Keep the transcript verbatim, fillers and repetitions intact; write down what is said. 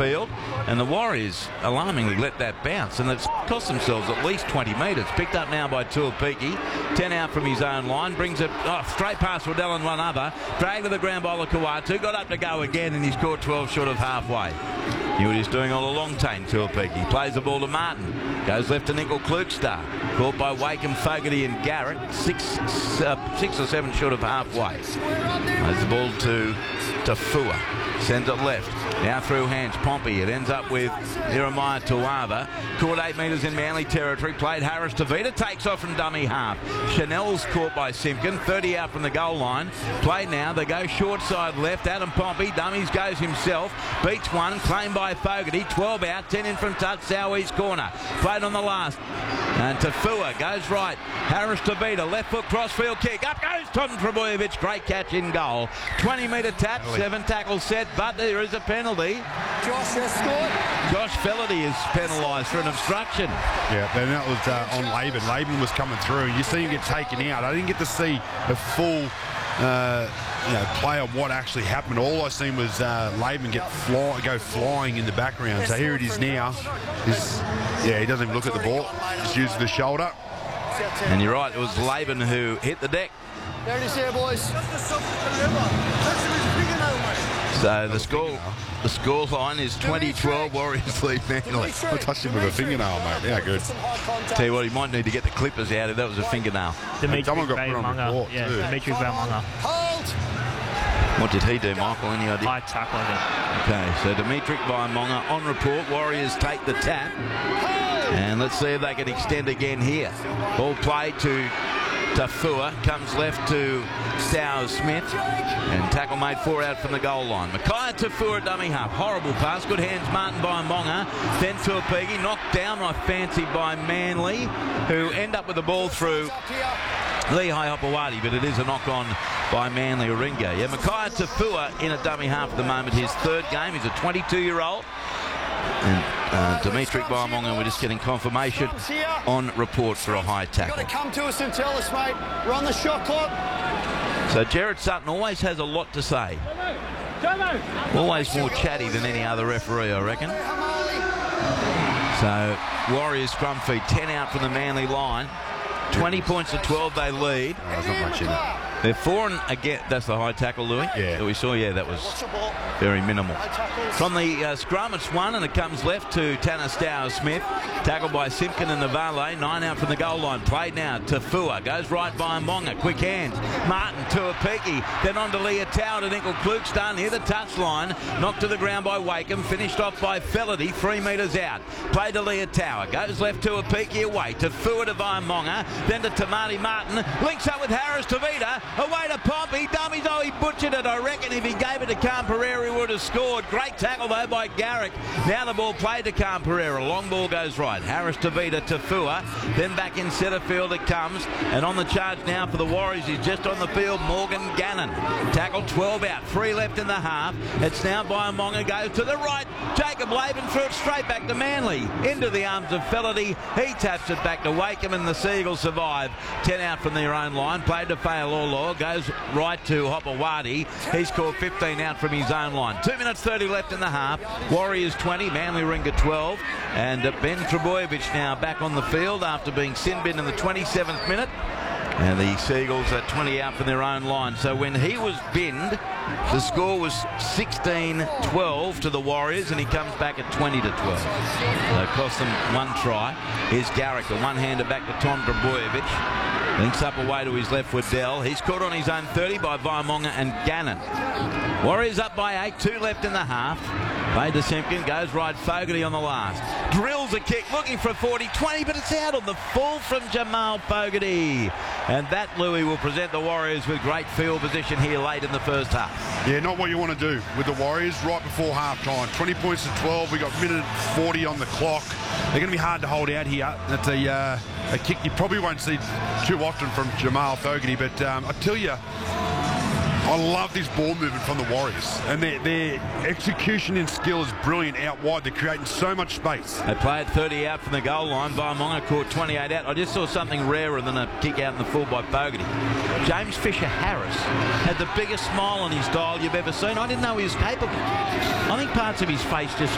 field, and the Warriors alarmingly let that bounce, and it's cost themselves at least twenty metres. Picked up now by Tuapiki, ten out from his own line, brings it oh, straight past Waddell and one other, dragged to the ground by Lukawatu, got up to go again, and he's caught twelve short of halfway. Knew what he's doing all along, Tane Tuapiki. Plays the ball to Martin, goes left to Nickel Klukstad, caught by Wakeham, Fogarty and Garrett, six, uh, six or seven short of halfway. Plays the ball to Tafua, sends it left, now through hands, Pompey. It ends up with Jeremiah Tuava, caught eight metres in Manly territory, played Harris to Vita, takes off from dummy half. Chanel's caught by Simpkin, thirty out from the goal line. Play now, they go short side left, Adam Pompey, dummies goes himself, beats one, claimed by Fogarty, twelve out, ten in from touch, South-East corner. Played on the last, and Tafua goes right, Harris to Vita, left foot crossfield kick, up goes Tom Trebojevic, great catch in goal. twenty metre tap, seven tackles set, but there is a penalty. Josh has scored. Josh Fellerty is penalised for an obstruction. Yeah, then that was uh, on Laban. Laban was coming through. You see him get taken out. I didn't get to see a full uh, you know, play of what actually happened. All I seen was uh, Laban get fly, go flying in the background. So here it is now. He's, yeah, he doesn't even look at the ball. Just uses the shoulder. And you're right, it was Laban who hit the deck. There it is here, boys. So the score, the score line is twenty twelve, Warriors lead Manly. I touched him with a fingernail, mate. Yeah, good. Tell you what, he might need to get the clippers out if that was a fingernail. Dimitri Someone got put on the court, yeah, too. Dimitri Valmonga. What did he do, Michael? Any idea? High tackle, I think. Okay, so Dimitri Valmonga on report. Warriors take the tap. And let's see if they can extend again here. Ball played to Tafua, comes left to Stowers Smith, and tackle made four out from the goal line. Mackay Tafua dummy half, horrible pass, good hands Martin by Monga, then Tuapiki, knocked down I fancy by Manly, who end up with the ball through Lehigh Hopewadi, but it is a knock on by Manly Oringa. Yeah, Mackay Tafua in a dummy half at the moment, his third game, he's a twenty-two year old. And uh, Dimitri Valmonga, we're just getting confirmation on report for a high tackle. Got to come to us and tell us, mate. We're on the shot clock. So Jared Sutton always has a lot to say. Always more chatty than any other referee, I reckon. So Warriors scrum feed, ten out from the Manly line. twenty points to twelve they lead. Oh, there's not much in it. They're four and again. That's the high tackle, Louis. Yeah. That we saw. Yeah, that was very minimal. From the uh, scrum, it's one, and it comes left to Tanner Stowers Smith. Tackled by Simpkin and Navale. Nine out from the goal line. Played now. Tafua goes right by Monga. Quick hands. Martin Tuapiki. Then on to Leah Tower to Nickel Klukstad near the touchline. Knocked to the ground by Wakeham. Finished off by Fellerty. Three metres out. Played to Leah Tower. Goes left to Tuapiki away. Tafua to Monga. Then to Tamati Martin. Links up with Harris Tavita. Away to Pompey. Dummies. Oh, he butchered it. I reckon if he gave it to Camperera, he would have scored. Great tackle though by Garrick. Now the ball played to Camperera. Long ball goes right. Harris Tavita, Tafua. Then back in centre field it comes. And on the charge now for the Warriors is just on the field Morgan Gannon. Tackle twelve out. Three left in the half. It's now by Monga. Goes to the right. Jacob Laban threw it straight back to Manly. Into the arms of Fellerty. He taps it back to Wakeham and the Seagulls survive. ten out from their own line. Played to Fa'alolo. Goes right to Hopewadi. He scored fifteen out from his own line. two minutes thirty left in the half. Warriors twenty. Manly Ringer twelve. And Ben Trebojevic now back on the field after being sin bin in the twenty-seventh minute. And the Seagulls are twenty out from their own line. So when he was binned, the score was sixteen twelve to the Warriors, and he comes back at twenty to twelve. So it cost them one try. Here's Garrick, the one-hander back to Tom Trebojevic. Links up away to his left with Dell. He's caught on his own thirty by Vaimonga and Gannon. Warriors up by eight, two left in the half. Played to Simpkin, goes right, Fogarty on the last. Drills a kick, looking for a forty twenty, but it's out on the full from Jamal Fogarty. And that, Louis, will present the Warriors with great field position here late in the first half. Yeah, not what you want to do with the Warriors right before half-time. twenty points to twelve. We got minute forty on the clock. They're going to be hard to hold out here. That's a, uh, a kick you probably won't see too often from Jamal Fogarty, but um, I tell you, I love this ball movement from the Warriors, and their, their execution and skill is brilliant out wide. They're creating so much space. They played thirty out from the goal line. Vaimonga caught twenty-eight out. I just saw something rarer than a kick out in the full by Fogarty. James Fisher Harris had the biggest smile on his dial you've ever seen. I didn't know he was capable. I think parts of his face just